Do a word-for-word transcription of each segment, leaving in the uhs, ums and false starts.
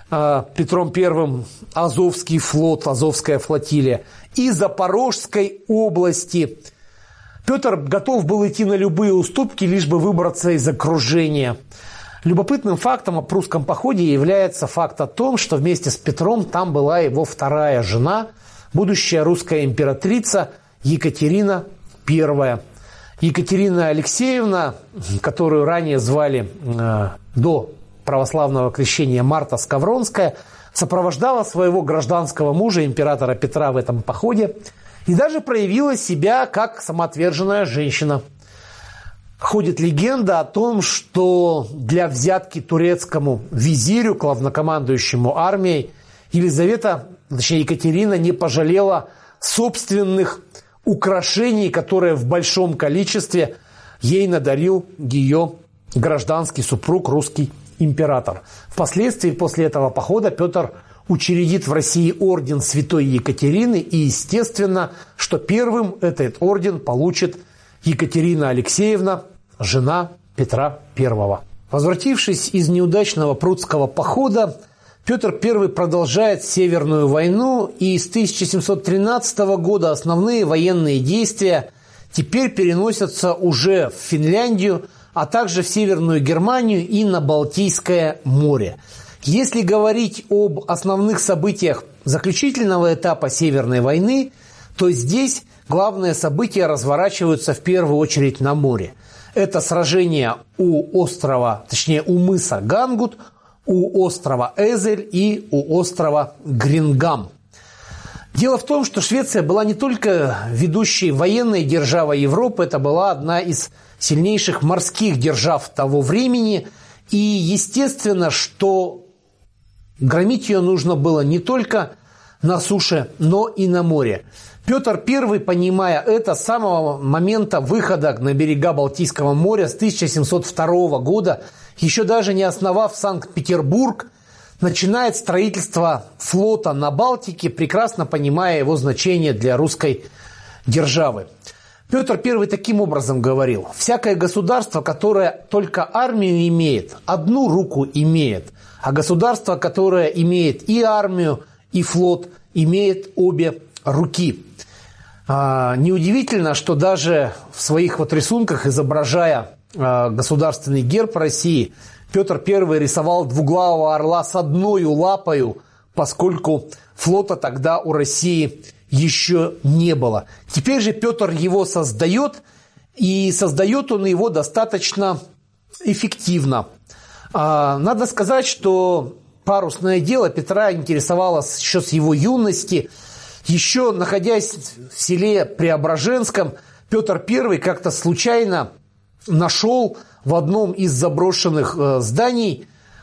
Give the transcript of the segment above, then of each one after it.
Петром Первым Азовский флот, Азовская флотилия, и Запорожской области. Петр готов был идти на любые уступки, лишь бы выбраться из окружения. Любопытным фактом о прусском походе является факт о том, что вместе с Петром там была его вторая жена, будущая русская императрица Екатерина Первая. Екатерина Алексеевна, которую ранее звали э, до православного крещения Марта Скавронская, сопровождала своего гражданского мужа, императора Петра, в этом походе и даже проявила себя как самоотверженная женщина. Ходит легенда о том, что для взятки турецкому визирю, главнокомандующему армией, Елизавета, точнее Екатерина, не пожалела собственных украшений, которые в большом количестве ей надарил ее гражданский супруг, русский император. Впоследствии, после этого похода, Петр учредит в России орден Святой Екатерины, и естественно, что первым этот орден получит Екатерина Алексеевна, жена Петра Первого. Возвратившись из неудачного прусского похода, Петр Первый продолжает Северную войну, и с тысяча семьсот тринадцатого года основные военные действия теперь переносятся уже в Финляндию, а также в Северную Германию и на Балтийское море. Если говорить об основных событиях заключительного этапа Северной войны, то здесь главные события разворачиваются в первую очередь на море. Это сражение у острова, точнее у мыса Гангут, у острова Эзель и у острова Грингам. Дело в том, что Швеция была не только ведущей военной державой Европы, это была одна из сильнейших морских держав того времени. И естественно, что громить ее нужно было не только на суше, но и на море. Петр Первый, понимая это, с самого момента выхода на берега Балтийского моря с тысяча семьсот второго года, еще даже не основав Санкт-Петербург, начинает строительство флота на Балтике, прекрасно понимая его значение для русской державы. Петр Первый таким образом говорил: «Всякое государство, которое только армию имеет, одну руку имеет, а государство, которое имеет и армию, и флот, имеет обе руки». А, неудивительно, что даже в своих вот рисунках, изображая а, государственный герб России, Петр Первый рисовал двуглавого орла с одной лапою, поскольку флота тогда у России еще не было. Теперь же Петр его создает, и создает он его достаточно эффективно. А, надо сказать, что парусное дело Петра интересовало еще с его юности. Еще находясь в селе Преображенском, Петр Первый как-то случайно нашел в одном из заброшенных э, зданий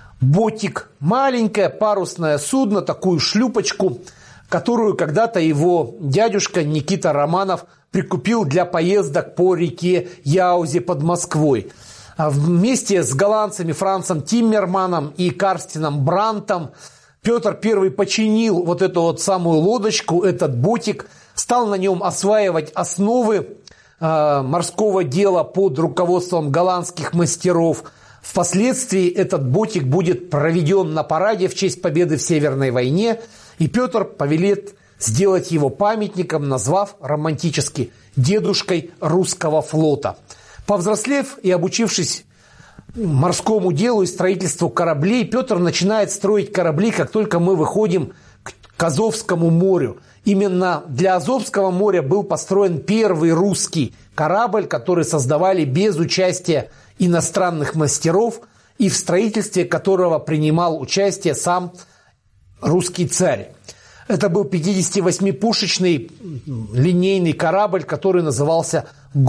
ботик, маленькое парусное судно, такую шлюпочку, которую когда-то его дядюшка Никита Романов прикупил для поездок по реке Яузе под Москвой. А вместе с голландцами Францем Тиммерманом и Карстином Брантом Петр Первый починил вот эту вот самую лодочку, этот ботик, стал на нем осваивать основы э, морского дела под руководством голландских мастеров. Впоследствии этот ботик будет проведен на параде в честь победы в Северной войне, и Петр повелит сделать его памятником, назвав романтически «дедушкой русского флота». Повзрослев и обучившись морскому делу и строительству кораблей, Петр начинает строить корабли, как только мы выходим к Азовскому морю. Именно для Азовского моря был построен первый русский корабль, который создавали без участия иностранных мастеров, и в строительстве которого принимал участие сам русский царь. Это был пятидесятивосьмипушечный линейный корабль, который назывался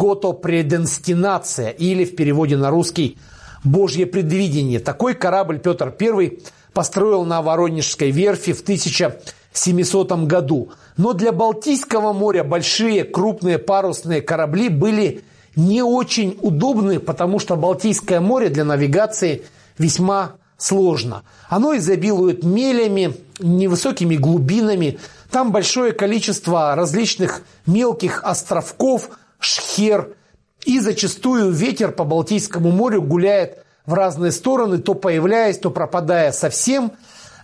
«Готопредестинация», или в переводе на русский «Божье предвидение». Такой корабль Петр Первый построил на Воронежской верфи в тысяча семисотом году. Но для Балтийского моря большие крупные парусные корабли были не очень удобны, потому что Балтийское море для навигации весьма сложно. Оно изобилует мелями, невысокими глубинами. Там большое количество различных мелких островков, шхер. И зачастую ветер по Балтийскому морю гуляет в разные стороны, то появляясь, то пропадая совсем.